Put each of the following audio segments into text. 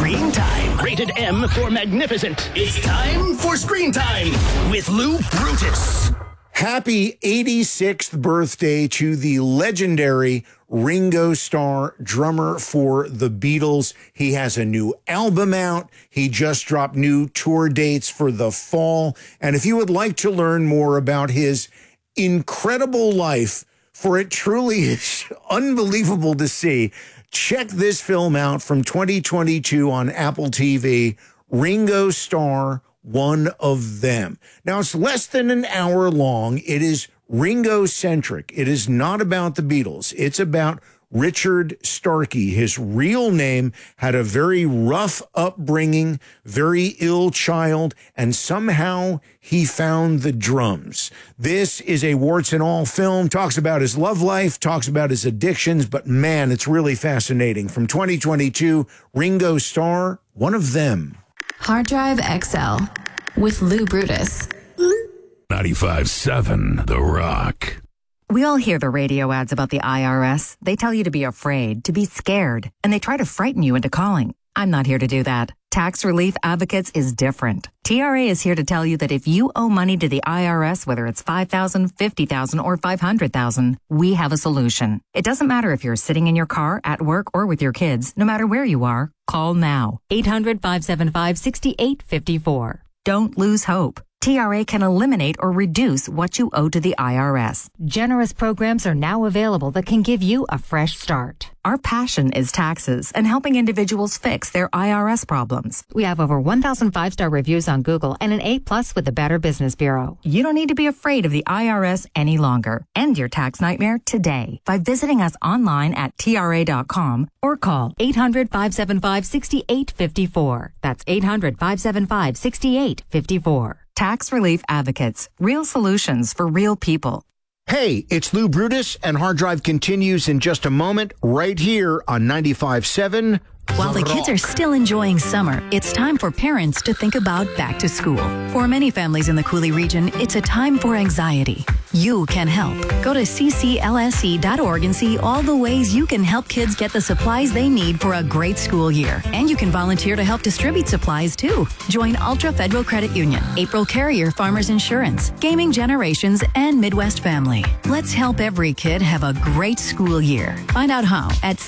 Screen Time. Rated M for magnificent. It's time for Screen Time with Lou Brutus. Happy 86th birthday to the legendary Ringo Starr, drummer for the Beatles. He has a new album out. He just dropped new tour dates for the fall. And if you would like to learn more about his incredible life, for it truly is unbelievable to see, check this film out from 2022 on Apple TV, Ringo Starr, One of Them. Now, it's less than an hour long. It is Ringo-centric. It is not about the Beatles. It's about Richard Starkey. His real name had a very rough upbringing, very ill child, and somehow he found the drums. This is a warts and all film, talks about his love life, talks about his addictions, but man, it's really fascinating. From 2022, Ringo Starr, One of Them. Hard Drive XL with Lou Brutus. 95.7 The Rock. We all hear the radio ads about the IRS. They tell you to be afraid, to be scared, and they try to frighten you into calling. I'm not here to do that. Tax Relief Advocates is different. TRA is here to tell you that if you owe money to the IRS, whether it's $5,000, $50,000, or $500,000, we have a solution. It doesn't matter if you're sitting in your car, at work, or with your kids. No matter where you are, call now. 800-575-6854. Don't lose hope. TRA can eliminate or reduce what you owe to the IRS. Generous programs are now available that can give you a fresh start. Our passion is taxes and helping individuals fix their IRS problems. We have over 1,000 5-star reviews on Google and an A+ with the Better Business Bureau. You don't need to be afraid of the IRS any longer. End your tax nightmare today by visiting us online at TRA.com or call 800-575-6854. That's 800-575-6854. Tax Relief Advocates. Real solutions for real people. Hey, it's Lou Brutus, and Hard Drive continues in just a moment right here on 95.7. While the kids are still enjoying summer, it's time for parents to think about back to school. For many families in the Cooley region, it's a time for anxiety. You can help. Go to cclse.org and see all the ways you can help kids get the supplies they need for a great school year. And you can volunteer to help distribute supplies too. Join Ultra Federal Credit Union, April Carrier Farmers Insurance, Gaming Generations, and Midwest Family. Let's help every kid have a great school year. Find out how at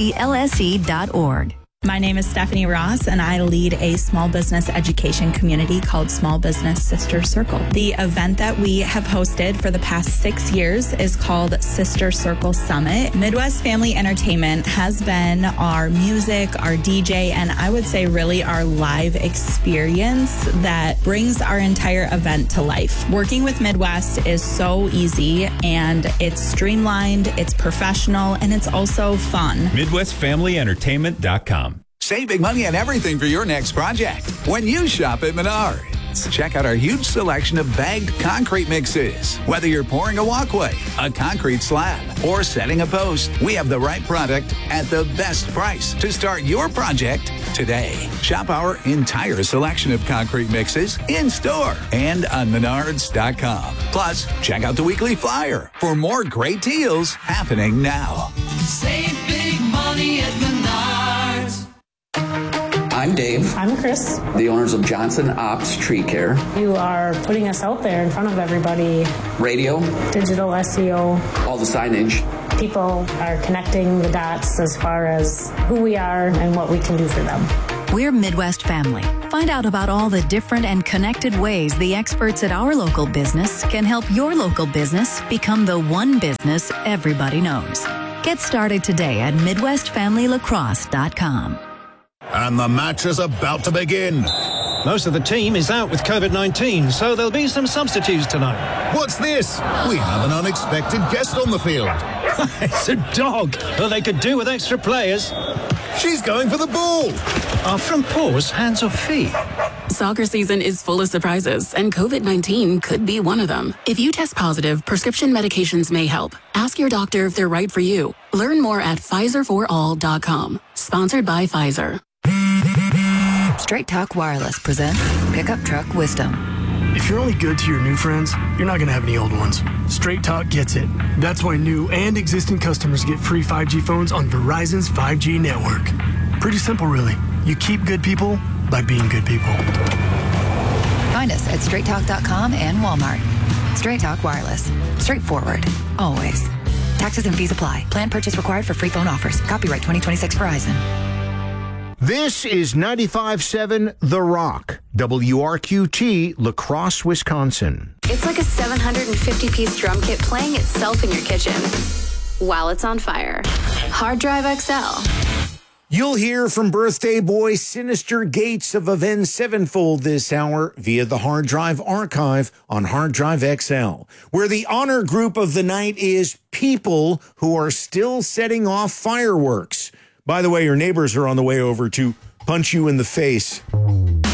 cclse.org. My name is Stephanie Ross, and I lead a small business education community called Small Business Sister Circle. The event that we have hosted for the past 6 years is called Sister Circle Summit. Midwest Family Entertainment has been our music, our DJ, and I would say really our live experience that brings our entire event to life. Working with Midwest is so easy, and it's streamlined, it's professional, and it's also fun. MidwestFamilyEntertainment.com. Save big money on everything for your next project when you shop at Menards. Check out our huge selection of bagged concrete mixes. Whether you're pouring a walkway, a concrete slab, or setting a post, we have the right product at the best price to start your project today. Shop our entire selection of concrete mixes in store and on Menards.com. Plus, check out the weekly flyer for more great deals happening now. Save big money at Menards. I'm Dave. I'm Chris. The owners of Johnson Ops Tree Care. You are putting us out there in front of everybody. Radio. Digital SEO. All the signage. People are connecting the dots as far as who we are and what we can do for them. We're Midwest Family. Find out about all the different and connected ways the experts at our local business can help your local business become the one business everybody knows. Get started today at MidwestFamilyLacrosse.com. And the match is about to begin. Most of the team is out with COVID-19, so there'll be some substitutes tonight. What's this? We have an unexpected guest on the field. It's a dog. Well, they could do with extra players. She's going for the ball. Are front paws hands or feet? Soccer season is full of surprises, and COVID-19 could be one of them. If you test positive, prescription medications may help. Ask your doctor if they're right for you. Learn more at PfizerForAll.com. Sponsored by Pfizer. Straight Talk Wireless presents Pickup Truck Wisdom. If you're only good to your new friends, you're not going to have any old ones. Straight Talk gets it. That's why new and existing customers get free 5G phones on Verizon's 5G network. Pretty simple, really. You keep good people by being good people. Find us at straighttalk.com and Walmart. Straight Talk Wireless. Straightforward. Always. Taxes and fees apply. Plan purchase required for free phone offers. Copyright 2026 Verizon. This is 95.7 The Rock, WRQT, La Crosse, Wisconsin. It's like a 750-piece drum kit playing itself in your kitchen while it's on fire. Hard Drive XL. You'll hear from birthday boy Sinister Gates of Avenged Sevenfold this hour via the Hard Drive Archive on Hard Drive XL, where the honor group of the night is people who are still setting off fireworks. By the way, your neighbors are on the way over to punch you in the face.